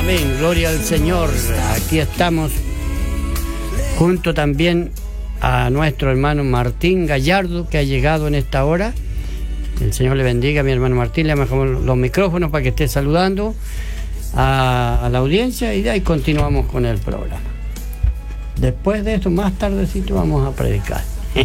Amén, gloria al Señor. Aquí estamos junto también a nuestro hermano Martín Gallardo, que ha llegado en esta hora. El Señor le bendiga a mi hermano Martín. Le bajamos los micrófonos para que esté saludando a la audiencia y de ahí continuamos con el programa. Después de esto, más tardecito vamos a predicar.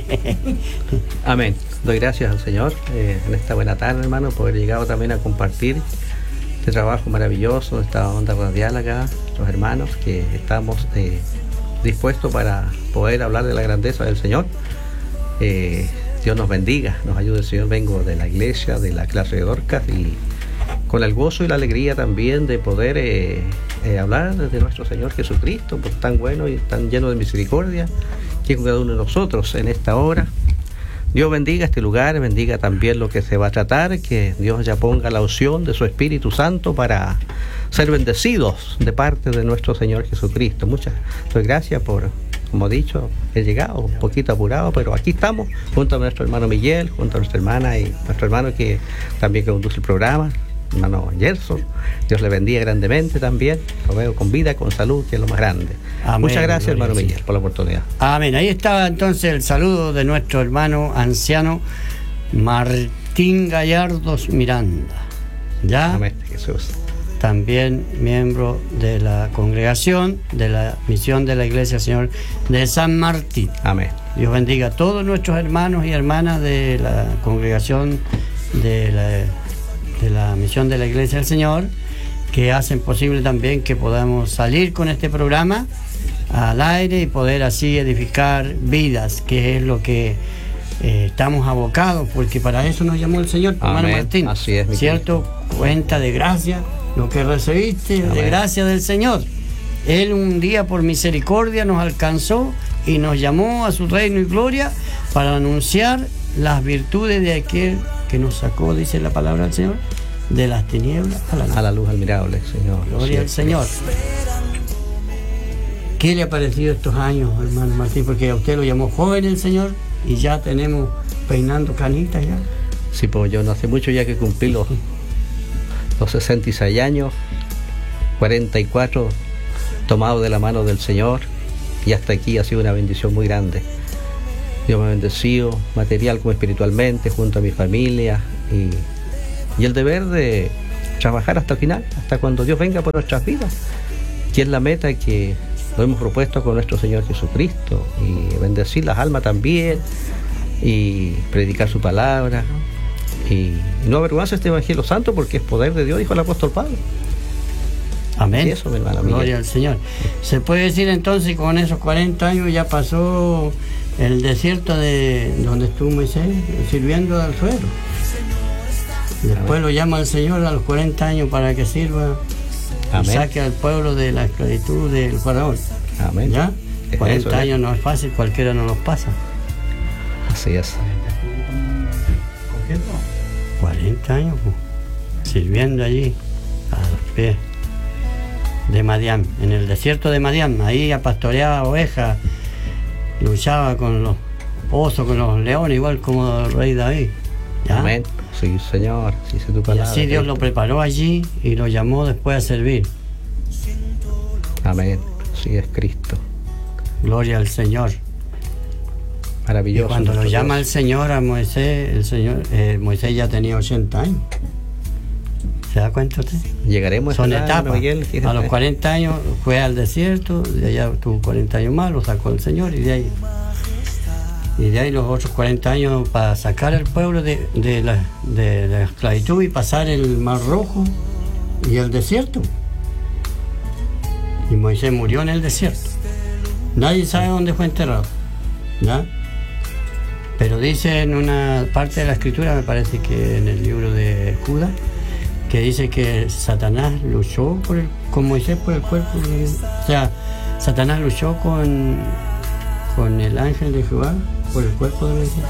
Amén. Doy gracias al Señor en esta buena tarde, hermano, por haber llegado también a compartir este trabajo maravilloso, esta onda radial acá, nuestros hermanos, que estamos dispuestos para poder hablar de la grandeza del Señor. Dios nos bendiga, nos ayude el Señor. Vengo de la iglesia, de la clase de Dorcas, y con el gozo y la alegría también de poder hablar de nuestro Señor Jesucristo, pues tan bueno y tan lleno de misericordia, que con cada uno de nosotros en esta hora. Dios bendiga este lugar, bendiga también lo que se va a tratar, que Dios ya ponga la unción de su Espíritu Santo para ser bendecidos de parte de nuestro Señor Jesucristo. Muchas gracias por, como he dicho, he llegado un poquito apurado, pero aquí estamos junto a nuestro hermano Miguel, junto a nuestra hermana y nuestro hermano que también conduce el programa, hermano Gerson. Dios le bendiga grandemente también, lo veo con vida, con salud, que es lo más grande. Amén. Muchas gracias, hermano Miguel, por la oportunidad. Amén. Ahí estaba entonces el saludo de nuestro hermano anciano Martín Gallardos Miranda. ¿Ya? Amén, Jesús. También miembro de la congregación de la misión de la Iglesia Señor de San Martín. Amén. Dios bendiga a todos nuestros hermanos y hermanas de la congregación de la misión de la Iglesia del Señor, que hacen posible también que podamos salir con este programa al aire y poder así edificar vidas, que es lo que estamos abocados, porque para eso nos llamó el Señor, hermano Martín. Así es, ¿cierto? Cuenta de gracia lo que recibiste. Amén. De gracia del Señor. Él un día por misericordia nos alcanzó y nos llamó a su reino y gloria para anunciar las virtudes de aquel que nos sacó, dice la palabra del Señor, de las tinieblas a la luz admirable, Señor. Gloria al Señor. ¿Qué le ha parecido estos años, hermano Martín? Porque a usted lo llamó joven el Señor y ya tenemos peinando canitas ya. Sí, pues yo no hace mucho ya que cumplí los 66 años, 44 tomado de la mano del Señor, y hasta aquí ha sido una bendición muy grande. Dios me ha bendecido, material como espiritualmente, junto a mi familia, y el deber de trabajar hasta el final, hasta cuando Dios venga por nuestras vidas, que es la meta que nos hemos propuesto con nuestro Señor Jesucristo, y bendecir las almas también, y predicar su palabra, y no avergonzarse este Evangelio Santo, porque es poder de Dios, dijo el apóstol Pablo. Amén. Y eso, mi hermano. Gloria al Señor. Se puede decir entonces, con esos 40 años ya pasó el desierto de donde estuvo Moisés sirviendo al suegro. Después Amén. Lo llama el Señor a los 40 años para que sirva. Amén. Y saque al pueblo de la esclavitud del faraón. Amén. ¿Ya? 40 años no es fácil, cualquiera no los pasa. Así es. 40 años pues, sirviendo allí a los pies de Madián, en el desierto de Madián. Ahí pastoreaba ovejas, luchaba con los osos, con los leones, igual como el rey David. ¿Ya? Amén. Sí, Señor, sí, sé tu palabra. Y así Dios lo preparó allí y lo llamó después a servir. Amén. Sí, es Cristo. Gloria al Señor. Maravilloso. Y cuando lo llama el Señor a Moisés, Moisés ya tenía 80 años. ¿Se da cuenta usted? Llegaremos Son etapas. Miguel, a los 40 años fue al desierto, de allá tuvo 40 años más, lo sacó el Señor, y de ahí los otros 40 años para sacar al pueblo de la esclavitud y pasar el Mar Rojo y el desierto. Y Moisés murió en el desierto. Nadie sabe dónde fue enterrado, ¿ya? Pero dice en una parte de la escritura, me parece que en el libro de Judas, que dice que Satanás luchó con Moisés por el cuerpo. O sea, Satanás luchó con el ángel de Jehová por el cuerpo de Moisés.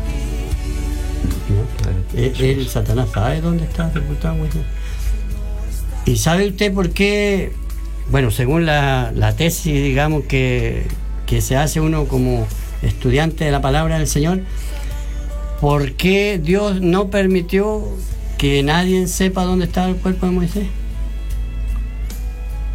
¿No? Satanás sabe dónde está sepultado Moisés. ¿Y sabe usted por qué? Bueno, según la tesis, digamos, que se hace uno como estudiante de la palabra del Señor, ¿por qué Dios no permitió que nadie sepa dónde estaba el cuerpo de Moisés?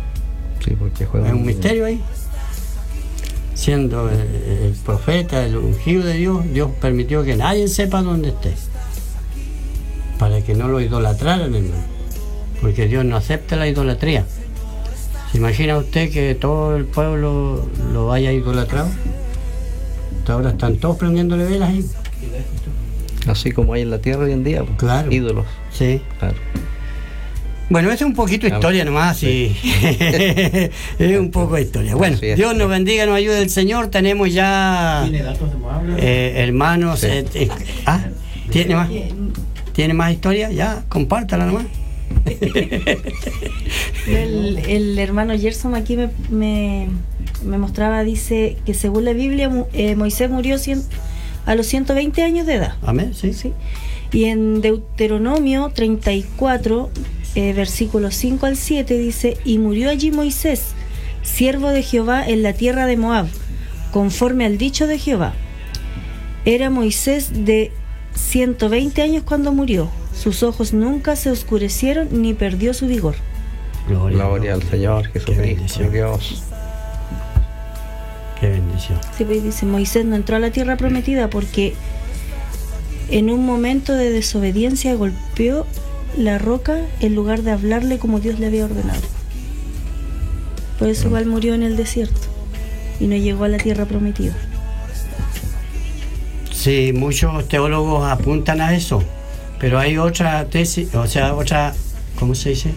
Sí, porque fue es un misterio ahí. Siendo el profeta, el ungido de Dios, Dios permitió que nadie sepa dónde esté, para que no lo idolatraran, hermano, porque Dios no acepta la idolatría. ¿Se imagina usted que todo el pueblo lo haya idolatrado? Hasta ahora están todos prendiéndole velas ahí. Así como hay en la tierra hoy en día, pues, Claro. ídolos. Sí. Claro. Bueno, eso es un poquito de historia nomás, sí. Es un poco de historia. Bueno, Así es. Dios nos bendiga, nos ayude el Señor. Tenemos ya hermanos. Sí. ¿Tiene más? ¿Tiene más historia? Ya, compártala nomás. El hermano Gerson aquí me mostraba, dice que según la Biblia Moisés murió a los 120 años de edad. Amén, sí. ¿Sí? Y en Deuteronomio 34, versículos 5 al 7 dice: y murió allí Moisés, siervo de Jehová, en la tierra de Moab, conforme al dicho de Jehová. Era Moisés de 120 años cuando murió. Sus ojos nunca se oscurecieron ni perdió su vigor. Gloria al Señor Jesucristo, bendición. Dios. Qué bendición. Sí, pues dice, Moisés no entró a la tierra prometida porque en un momento de desobediencia golpeó la roca en lugar de hablarle como Dios le había ordenado. Por eso igual murió en el desierto y no llegó a la tierra prometida. Sí, muchos teólogos apuntan a eso, pero hay otra tesis, o sea, otra, ¿cómo se dice?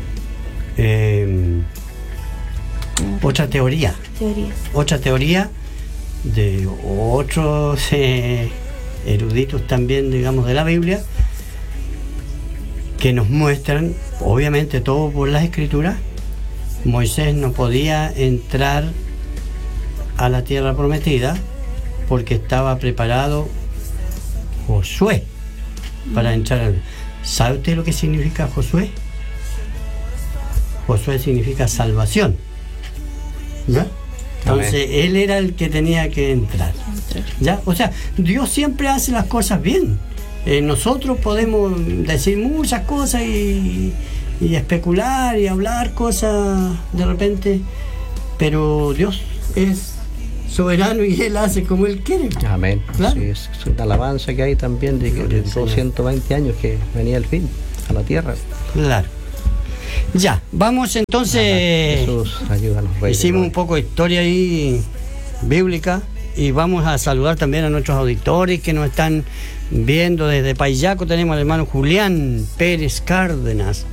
Otra teoría. Otra teoría de otros eruditos también, digamos, de la Biblia, que nos muestran, obviamente todo por las escrituras, Moisés no podía entrar a la tierra prometida porque estaba preparado Josué para entrar. ¿Sabe usted lo que significa Josué? Josué significa salvación, ¿ya? Entonces él era el que tenía que entrar, ¿ya? O sea, Dios siempre hace las cosas bien. Nosotros podemos decir muchas cosas y especular y hablar cosas de repente, pero Dios es soberano y Él hace como Él quiere. Amén. Claro. Sí, es una alabanza que hay también de que de los 120 años que venía el fin a la tierra. Claro. Ya, vamos entonces. Jesús, ayúdanos, Rey. Hicimos un poco de historia ahí bíblica y vamos a saludar también a nuestros auditores que nos están viendo desde Payaco. Tenemos al hermano Julián Pérez Cárdenas.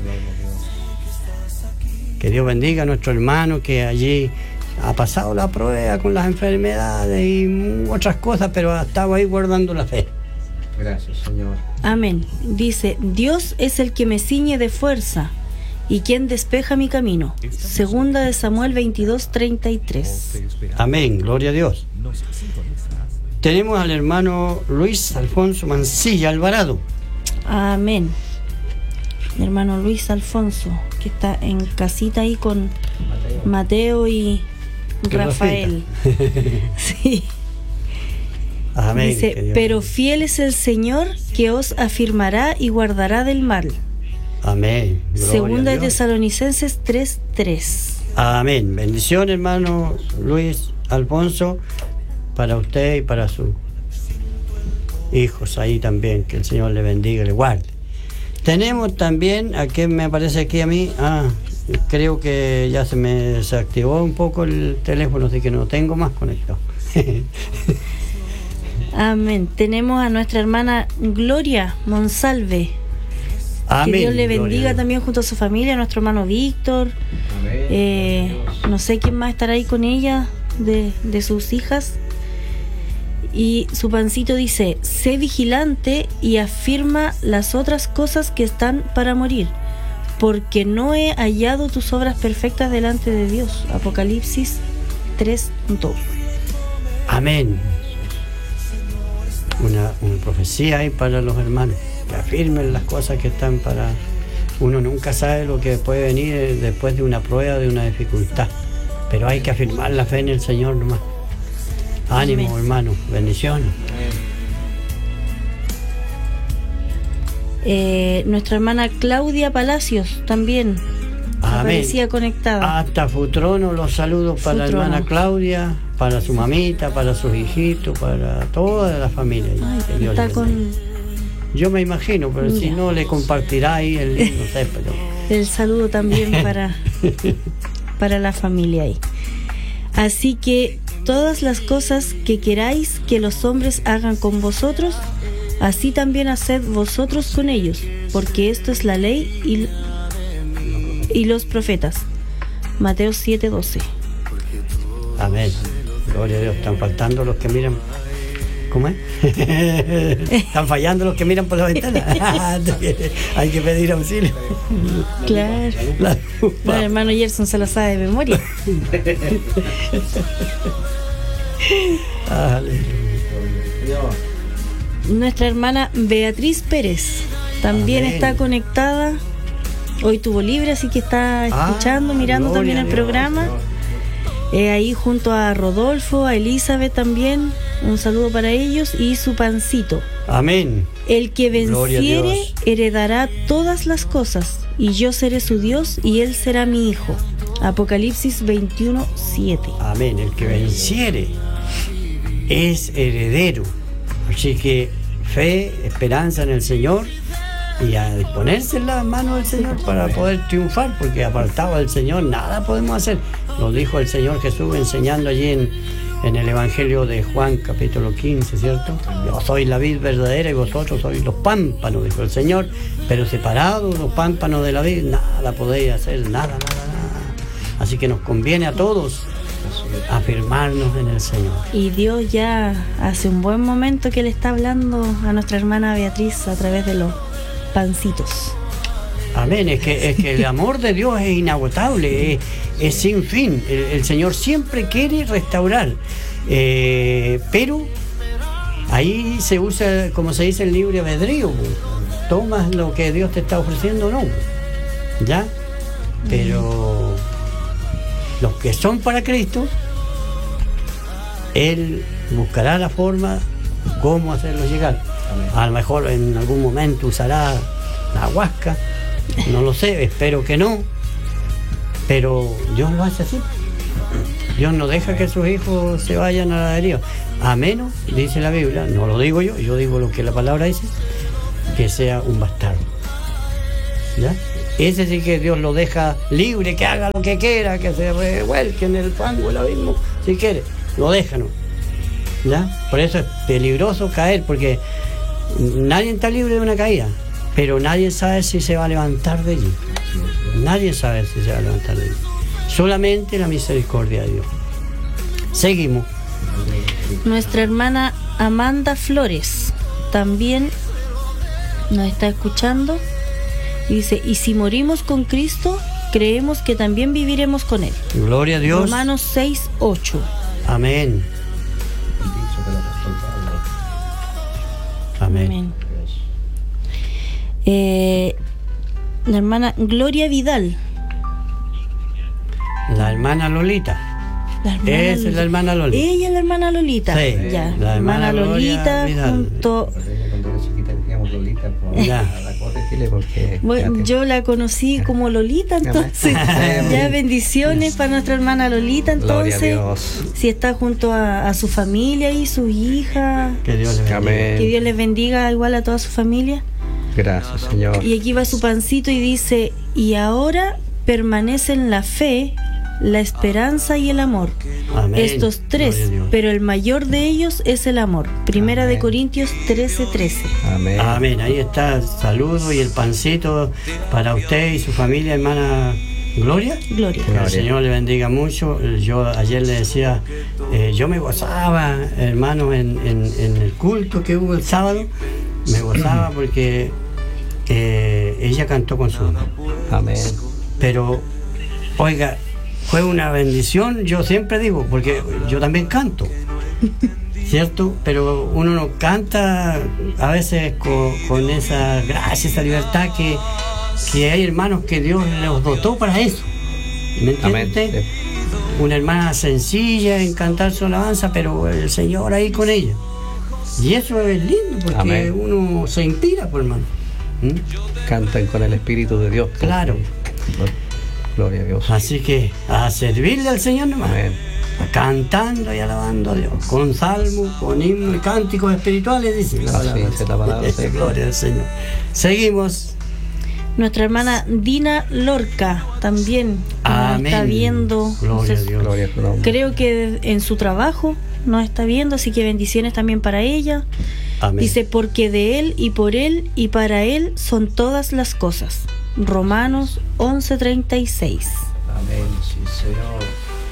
Que Dios bendiga a nuestro hermano que allí ha pasado la prueba con las enfermedades y otras cosas, pero ha estado ahí guardando la fe. Gracias, Señor. Amén. Dice, Dios es el que me ciñe de fuerza y quien despeja mi camino. Segunda de Samuel 22:33. Amén, gloria a Dios. Tenemos al hermano Luis Alfonso Mancilla Alvarado. Amén. Mi hermano Luis Alfonso, que está en casita ahí con Mateo y Rafael. Sí. Amén. Dice, pero fiel es el Señor que os afirmará y guardará del mal. Amén. Gloria Segunda a de Dios. Tesalonicenses 3:3. Amén. Bendición, hermano Luis Alfonso, para usted y para sus hijos ahí también. Que el Señor le bendiga y le guarde. Tenemos también, aquí me aparece aquí a mí, creo que ya se me desactivó un poco el teléfono, así que no tengo más conectado. Amén. Tenemos a nuestra hermana Gloria Monsalve. Amén. Que Dios le bendiga Gloria. también junto a su familia, a nuestro hermano Víctor. No sé quién más estará ahí con ella, de sus hijas. Y su pancito dice, sé vigilante y afirma las otras cosas que están para morir, porque no he hallado tus obras perfectas delante de Dios. Apocalipsis 3:2. Amén. Una profecía ahí para los hermanos, que afirmen las cosas que están para... Uno nunca sabe lo que puede venir después de una prueba, de una dificultad, pero hay que afirmar la fe en el Señor nomás. Ánimo, Amén. hermano, bendiciones. Nuestra hermana Claudia Palacios también está aparecía conectada. Hasta Futrono, los saludos para la Futrono. hermana Claudia, para su mamita, para sus hijitos, para toda la familia. Ay, Que Dios está les con bendiga. Yo me imagino, pero si Ya. no le compartirá ahí el link, no sé, pero el saludo también para la familia ahí. Así que todas las cosas que queráis que los hombres hagan con vosotros, así también haced vosotros con ellos, porque esto es la ley y los profetas. Mateo 7:12. amén. Gloria a Dios. Están faltando los que miran. ¿Cómo es? Están fallando los que miran por la ventana. Hay que pedir auxilio. Claro. La No, el hermano Gerson se lo sabe de memoria. Nuestra hermana Beatriz Pérez también Amén. está conectada. Hoy tuvo libre, así que está escuchando, mirando gloria también a el Dios. programa. Ahí junto a Rodolfo, a Elizabeth también. Un saludo para ellos y su pancito. Amén. El que Gloria a venciere Dios. heredará todas las cosas, y yo seré su Dios y él será mi hijo. Apocalipsis 21:7. Amén. El que venciere es heredero. Así que fe, esperanza en el Señor y a disponerse en las manos del Señor para poder triunfar, porque apartado del Señor nada podemos hacer. Lo dijo el Señor Jesús enseñando allí en el Evangelio de Juan, capítulo 15, ¿cierto? Yo soy la vid verdadera y vosotros sois los pámpanos, dijo el Señor, pero separados los pámpanos de la vid, nada podéis hacer, nada. Así que nos conviene a todos afirmarnos en el Señor. Y Dios ya hace un buen momento que le está hablando a nuestra hermana Beatriz a través de los pancitos. Amén, es que el amor de Dios es inagotable, es sin fin. El Señor siempre quiere restaurar, pero ahí se usa, como se dice, el libre albedrío. Tomas lo que Dios te está ofreciendo o no, ¿ya? Pero los que son para Cristo, Él buscará la forma cómo hacerlos llegar. A lo mejor en algún momento usará la huasca, no lo sé, espero que no, pero Dios lo hace así. Dios no deja que sus hijos se vayan a la deriva, a menos, dice la Biblia, no lo digo yo digo lo que la palabra dice, que sea un bastardo, ¿ya? Ese sí que Dios lo deja libre, que haga lo que quiera, que se revuelque en el fango, el abismo, si quiere, lo deja, ¿no? ¿Ya? Por eso es peligroso caer, porque nadie está libre de una caída, pero nadie sabe si se va a levantar de allí. Nadie sabe si se va a levantar de allí. Solamente la misericordia de Dios. Seguimos. Nuestra hermana Amanda Flores también nos está escuchando y dice: y si morimos con Cristo, creemos que también viviremos con Él. Gloria a Dios. Romanos 6:8. Amén. Amén. La hermana Gloria Vidal. La hermana Lolita. La hermana Esa es Lolita. la hermana Lolita. Ella es la hermana Lolita. Sí, Ya. la hermana hermana Lolita Gloria Vidal. junto. Cuando era chiquita decíamos Lolita, por Ya. la corregirle porque Bueno, yo la conocí como Lolita, entonces. Ya, bendiciones para nuestra hermana Lolita, Gloria a entonces. Dios. Si está junto a su familia y su hija. Que Dios le bendiga. Amén. Que Dios les bendiga igual a toda su familia. Gracias, Señor. Y aquí va su pancito y dice: y ahora permanecen la fe, la esperanza y el amor. Amén. Estos tres, Gloria a Dios. pero el mayor de ellos es el amor. Primera de Amén. Corintios 13:13. Amén. Amén. Ahí está el saludo y el pancito para usted y su familia, hermana Gloria. Gloria. Que el Señor le bendiga mucho. Yo ayer le decía, yo me gozaba, hermano, en el culto que hubo el sábado. Me gozaba porque ella cantó con su mamá. Amén. Pero, oiga, fue una bendición, yo siempre digo, porque yo también canto, ¿cierto? Pero uno no canta a veces con esa gracia, esa libertad que hay hermanos que Dios los dotó para eso. ¿Me entiende Amén. usted? Una hermana sencilla en cantar su alabanza, pero el Señor ahí con ella. Y eso es lindo, porque Amén. uno se inspira, pues, hermano. ¿Mm? Cantan con el Espíritu de Dios. Claro. Gloria a Dios. Así que a servirle al Señor nomás. Amén. Cantando y alabando a Dios, con salmos, con himnos y cánticos espirituales, dice la palabra. Así dice la palabra, sí. Gloria al Señor. Seguimos. Nuestra hermana Dina Lorca también nos Amén. está viendo. Gloria a Dios. Gloria a su nombre. Creo que en su trabajo nos está viendo, así que bendiciones también para ella. Amén. Dice, porque de Él y por Él y para Él son todas las cosas. Romanos 11:36. Amén, sí, Señor.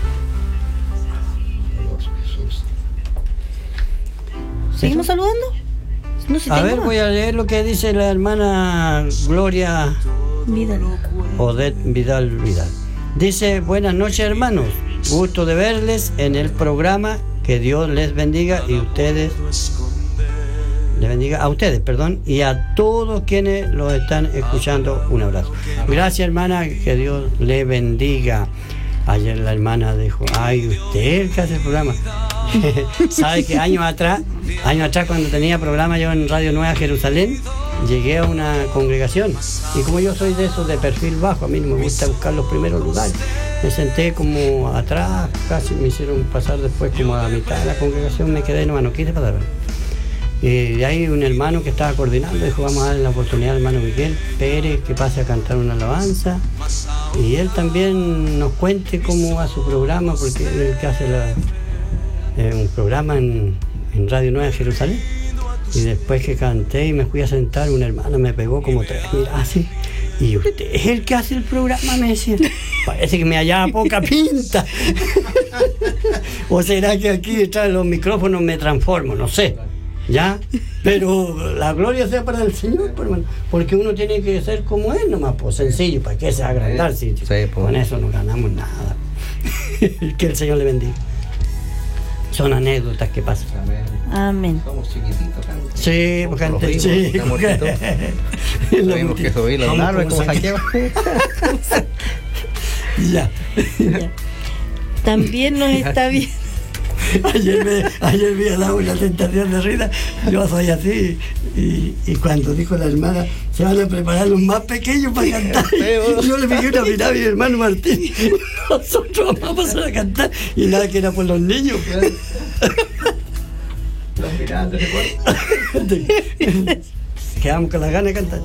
Dios Jesús. ¿Seguimos saludando? No sé, A tengo ver, más. voy a leer lo que dice la hermana Gloria Vidal. Odette Vidal. Dice, buenas noches hermanos, gusto de verles en el programa, que Dios les bendiga y ustedes, les bendiga a ustedes, perdón, y a todos quienes los están escuchando, un abrazo. Gracias hermana, que Dios le bendiga. Ayer la hermana dijo, ay, usted es el que hace el programa. ¿Sabe que años atrás cuando tenía programa yo en Radio Nueva Jerusalén, llegué a una congregación y como yo soy de esos de perfil bajo, a mí no me gusta buscar los primeros lugares, me senté como atrás, casi me hicieron pasar después como a la mitad de la congregación, me quedé nomás, no quise pasar. Y de ahí un hermano que estaba coordinando dijo, vamos a darle la oportunidad al hermano Miguel Pérez que pase a cantar una alabanza y él también nos cuente cómo va su programa, porque él es el que hace un programa en Radio Nueva Jerusalén. Y después que canté y me fui a sentar, una hermana me pegó como 3 miradas así. Y usted es el que hace el programa, me decía. Parece que me hallaba poca pinta. ¿O será que aquí detrás de los micrófonos me transformo? No sé. ¿Ya? Pero la gloria sea para el Señor, pues, hermano, porque uno tiene que ser como Él nomás, pues sencillo, ¿para qué se agrandar? Si con eso no ganamos nada. Que el Señor le bendiga. Son anécdotas que pasan. Amén. Somos chiquititos, ¿no? Sí, porque sí. Tuvimos que subir los árboles como saqueaba. Ya. También nos está viendo. Ayer vi a la tentación de Rita, yo soy así, y cuando dijo la hermana, se van a preparar los más pequeños para cantar, yo le pegué una mirada a mi hermano Martín, nosotros vamos a pasar a cantar, y nada que era por los niños. Los miradas de Quedamos con las ganas de cantar.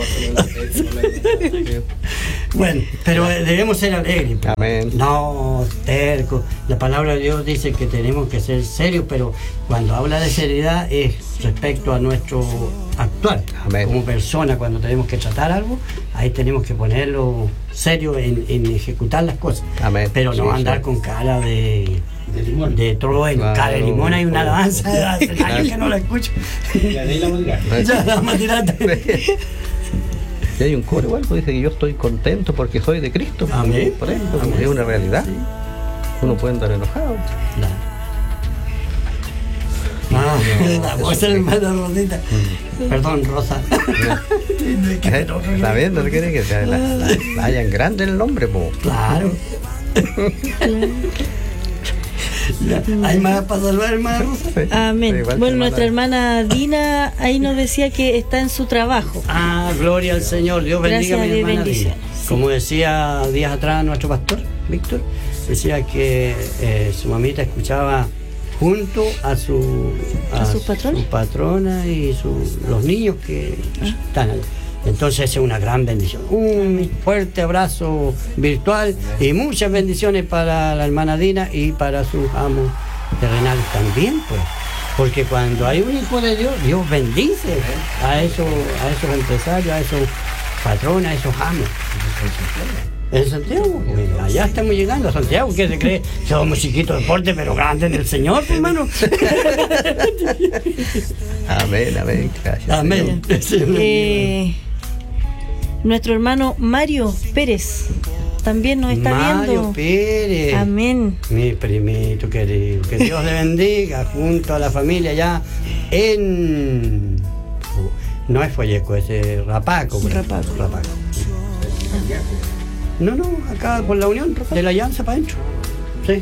Bueno, pero debemos ser alegres. Amén. No, tercos. La palabra de Dios dice que tenemos que ser serios, pero cuando habla de seriedad es respecto a nuestro actuar. Amén. Como persona, cuando tenemos que tratar algo, ahí tenemos que ponerlo serio en ejecutar las cosas. Amén. Pero no Sí, andar sí. con cara de limón. De trueno, Claro. cara de limón. Hay una alabanza, hace años que no la escucho. Ya la vamos a tirar. Y hay un coro igual, pues dice que yo estoy contento porque soy de Cristo. Amén. Por ejemplo, Amén. es una realidad. Sí. Uno puede andar enojado. La voz de la hermana Rosita. Perdón, Rosa. Está bien, no quiere que sea la hayan grande el nombre, po. Claro. Ya, ¿hay más para salvar, hermana Rosa? Sí. Amén. Sí, igual Bueno, que nuestra hermana. hermana Dina ahí nos decía que está en su trabajo. Ah, gloria al Señor. Dios bendiga Gracias, a mi Dios hermana bendice. Dina. Como decía días atrás nuestro pastor, Víctor, decía que su mamita escuchaba junto a su patrona y los niños que están ahí. Entonces es una gran bendición. Un fuerte abrazo virtual y muchas bendiciones para la hermana Dina y para sus amos terrenales también, pues. Porque cuando hay un hijo de Dios, Dios bendice a esos empresarios, a esos patrones, a esos amos. En Santiago, pues, allá estamos llegando a Santiago, ¿qué se cree? Somos chiquitos de porte, pero grandes en el Señor, hermano. Amén, amén. Gracias. Amén. Nuestro hermano Mario Pérez también nos está Mario viendo. Pérez. Amén. Mi primito querido, que Dios le bendiga junto a la familia allá en... No es Folleco, es Rapaco. Rapaco. No, acá por la unión de la Alianza para adentro. Sí.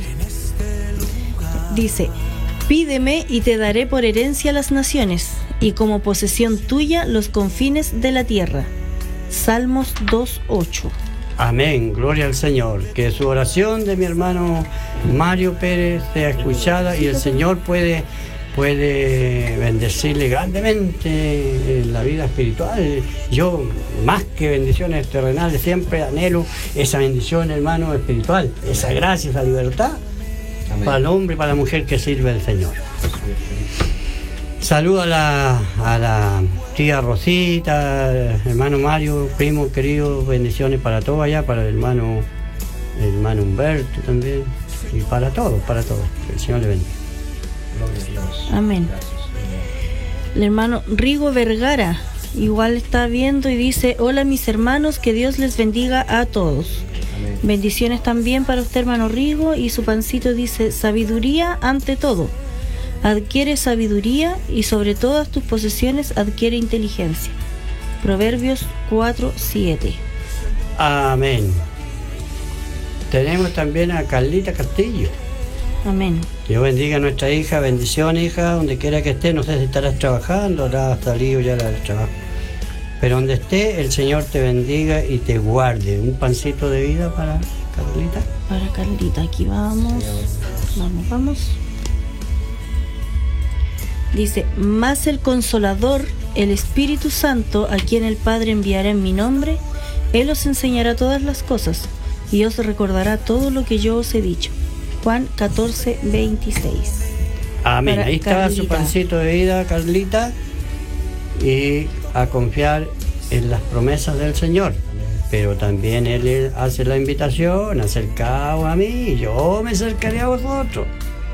Dice, pídeme y te daré por herencia las naciones, y como posesión tuya los confines de la tierra. Salmos 2:8. Amén, gloria al Señor. Que su oración de mi hermano Mario Pérez sea escuchada y el Señor puede bendecirle grandemente en la vida espiritual. Yo, más que bendiciones terrenales, siempre anhelo esa bendición, hermano, espiritual, esa gracia, esa libertad. Amén. Para el hombre y para la mujer que sirve al Señor. Saludo a la tía Rosita, hermano Mario, primo querido, bendiciones para todos allá, para el hermano Humberto también, y para todos, que el Señor le bendiga. Amén. El hermano Rigo Vergara igual está viendo y dice: hola mis hermanos, que Dios les bendiga a todos. Amén. Bendiciones también para usted, hermano Rigo, y su pancito dice: sabiduría ante todo. Adquiere sabiduría y sobre todas tus posesiones adquiere inteligencia. Proverbios 4:7. Amén. Tenemos también a Carlita Castillo. Amén. Dios bendiga a nuestra hija, bendición hija, donde quiera que esté, no sé si estarás trabajando, habrás salido ya del trabajo. Pero donde esté, el Señor te bendiga y te guarde. Un pancito de vida para Carlita. Para Carlita, aquí vamos. Vamos. Dice: más el Consolador, el Espíritu Santo, a quien el Padre enviará en mi nombre, Él os enseñará todas las cosas y os recordará todo lo que yo os he dicho. Juan 14:26. Amén. Para ahí está Carlita. Su pancito de vida, Carlita, y a confiar en las promesas del Señor. Pero también Él hace la invitación: acercaos a mí y yo me acercaré a vosotros.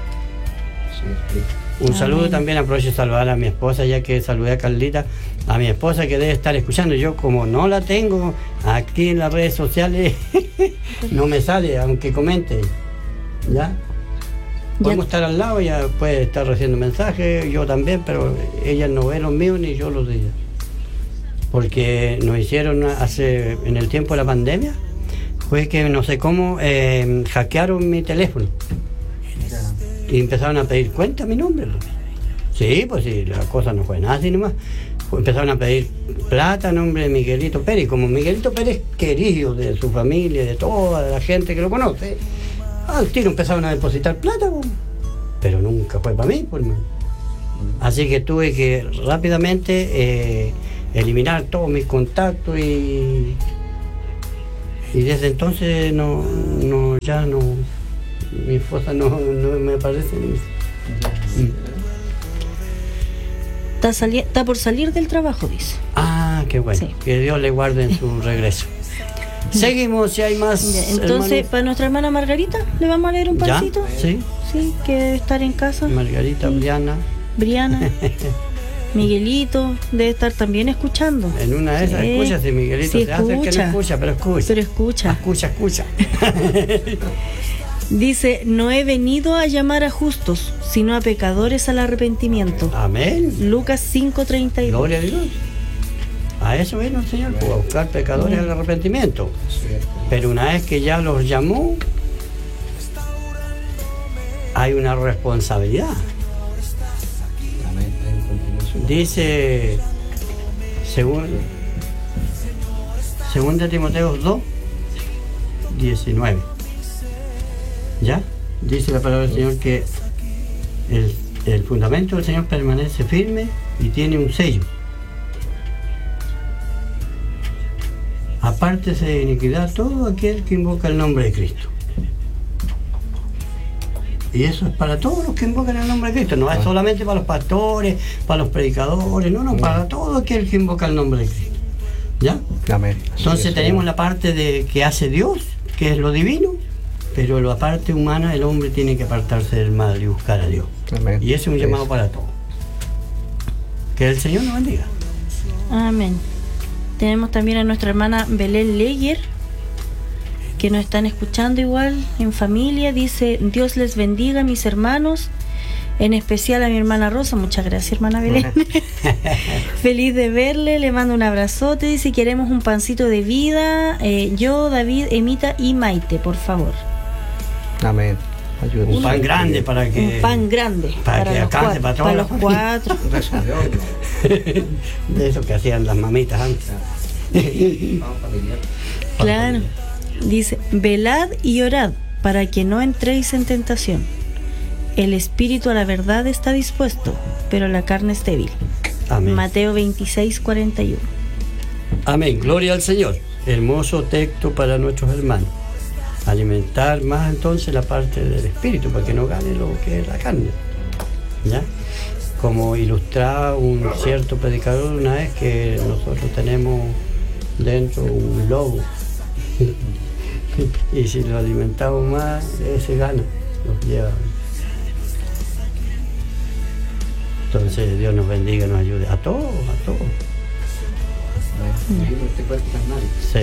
Un saludo. Amén. También aprovecho de saludar a mi esposa, ya que saludé a Carlita, a mi esposa que debe estar escuchando. Yo, como no la tengo aquí en las redes sociales, no me sale, aunque comente. ¿Ya? Podemos estar al lado, ella puede estar recibiendo mensajes, yo también, pero ella no ve los míos ni yo los de ella. Porque nos hicieron en el tiempo de la pandemia, fue que no sé cómo hackearon mi teléfono. Y empezaron a pedir cuenta a mi nombre. Sí, pues sí, la cosa no fue nada así nomás. Empezaron a pedir plata a nombre de Miguelito Pérez. Como Miguelito Pérez es querido de su familia, de toda la gente que lo conoce, al tiro empezaron a depositar plata, pero nunca fue para mí, por mí. Así que tuve que rápidamente eliminar todos mis contactos y desde entonces ya no. Mi esposa no me parece. Está por salir del trabajo, dice. Ah, qué bueno. Sí. Que Dios le guarde en su regreso. Seguimos, si hay más. Entonces, hermanos. Para nuestra hermana Margarita, ¿le vamos a leer un pancito? Sí. Sí, que debe estar en casa. Margarita, sí. Briana. Miguelito debe estar también escuchando. En una de esas escucha, si Miguelito sí, se hace que no escucha, pero escucha. Escucha. Dice: no he venido a llamar a justos, sino a pecadores al arrepentimiento. Amén. Lucas 5:32. Gloria a Dios. A eso vino el Señor, a buscar pecadores al arrepentimiento. Pero una vez que ya los llamó, hay una responsabilidad. Dice, según Timoteo 2:19. ¿Ya? Dice la palabra del Señor que el fundamento del Señor permanece firme y tiene un sello. Apártese de iniquidad todo aquel que invoca el nombre de Cristo. Y eso es para todos los que invocan el nombre de Cristo. No es solamente para los pastores, para los predicadores, no, para todo aquel que invoca el nombre de Cristo. ¿Ya? Amén. Entonces tenemos la parte de que hace Dios, que es lo divino, pero la parte humana, el hombre tiene que apartarse del mal y buscar a Dios. Amén. Y ese es un llamado para todos. Que el Señor nos bendiga. Amén. Tenemos también a nuestra hermana Belén Leyer, que nos están escuchando igual en familia. Dice: Dios les bendiga, mis hermanos, en especial a mi hermana Rosa. Muchas gracias, hermana Belén. Feliz de verle, le mando un abrazote. Dice: queremos un pancito de vida, yo, David, Emita y Maite, por favor. Amén. Ayúdenme. Un pan grande para que... Un pan grande. Para que alcance para todos. Para los cuatro. De eso que hacían las mamitas antes. Claro. Dice: velad y orad para que no entréis en tentación. El espíritu a la verdad está dispuesto, pero la carne es débil. Amén. Mateo 26:41. Amén. Gloria al Señor. Hermoso texto para nuestros hermanos. Alimentar más entonces la parte del espíritu para que no gane lo que es la carne. ¿Ya? Como ilustraba un cierto predicador una vez, que nosotros tenemos dentro un lobo y si lo alimentamos más, ese gana, nos lleva. Entonces Dios nos bendiga, nos ayude a todos, a todos. Sí.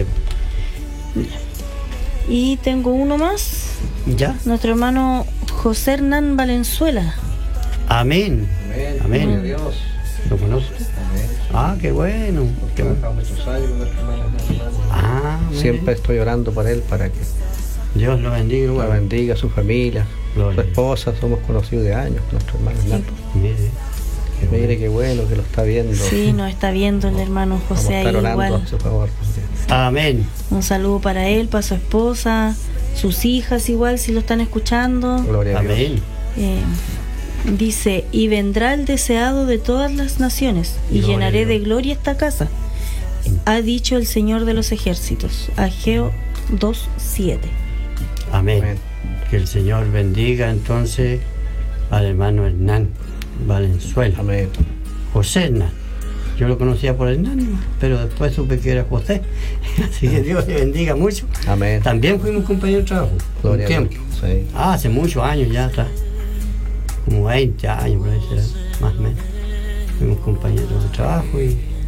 Y tengo uno más. ¿Ya? Nuestro hermano José Hernán Valenzuela. Amén. Amén. Amén. Gloria a Dios. ¿Lo conoces? Amén. Ah, qué bueno. Qué bueno. Trabajamos muchos años con nuestro hermano. Ah, amén. Siempre estoy orando por él para que Dios lo bendiga. lo Bueno. bendiga, a su familia, Gloria. su esposa. Somos conocidos de años, nuestro hermano Hernando. Mire, qué bueno. Mire qué bueno que lo está viendo. Sí, nos está viendo el hermano Vamos José a ahí estar orando igual. a su favor. Amén. Un saludo para él, para su esposa, sus hijas igual, si lo están escuchando. Gloria a Dios. Amén. Dice: y vendrá el deseado de todas las naciones, y Gloria llenaré a de Dios. gloria esta casa, ha dicho el Señor de los ejércitos. Ageo 2:7. Amén. Amén. Que el Señor bendiga entonces al hermano Hernán Valenzuela. Amén. José Hernán. Yo lo conocía por Hernán, ¿no? Pero después supe que era José. Así que Dios le bendiga mucho. Amén. También fuimos compañeros de trabajo. Gloria Un a tiempo. Dios. Sí. Hace muchos años ya está. Como 20 años, por ahí será, más o menos. Fuimos compañeros de trabajo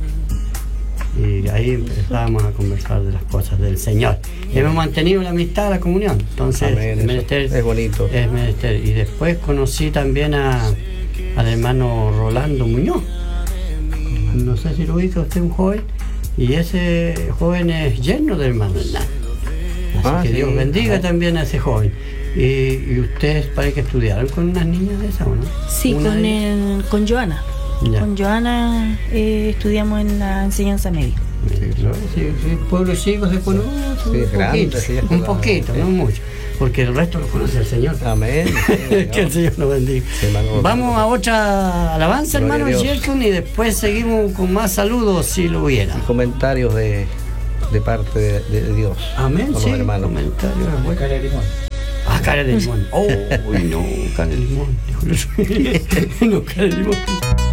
y ahí empezábamos a conversar de las cosas del Señor. Y hemos mantenido la amistad, la comunión. Entonces, Amén. Eso es bonito. es menester. Y después conocí también al hermano Rolando Muñoz. No sé si lo ubica usted, un joven. Y ese joven es yerno del hermano Hernán. Así que Sí. Dios bendiga Ajá. también a ese joven. Y ustedes parece que estudiaron con unas niñas de esas, ¿o no? Sí, Una con, de ellas. con Joana. Ya. Con Joana estudiamos en la enseñanza media. Sí, pueblo chico se conoce Sí, un grande, poquito, sí, ya un está. poquito, no mucho, porque el resto lo conoce el Señor. Amén. Que el Señor nos bendiga. Sí, hermano. Vamos a otra alabanza, Gloria hermano a Dios. Shelton, y después seguimos con más saludos si lo hubiera. Comentarios de parte de Dios. Amén, Con sí. los hermanos. Comentarios. Bueno. Cara de limón. Ah, cara de limón. Oh, uy, no, cara de limón. No, cara de limón.